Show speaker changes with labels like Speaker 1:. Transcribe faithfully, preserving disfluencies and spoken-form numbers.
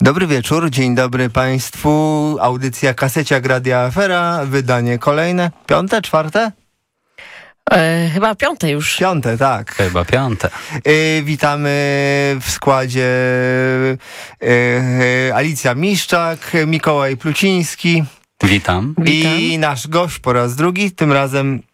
Speaker 1: Dobry wieczór, dzień dobry Państwu. Audycja Kaseciak Radia Afera, wydanie kolejne. Piąte, czwarte?
Speaker 2: E, chyba piąte już.
Speaker 1: Piąte, tak.
Speaker 3: Chyba piąte.
Speaker 1: Y, witamy w składzie y, y, Alicja Miszczak, Mikołaj Pluciński.
Speaker 3: Witam.
Speaker 2: Witam.
Speaker 1: I nasz gość po raz drugi, tym razem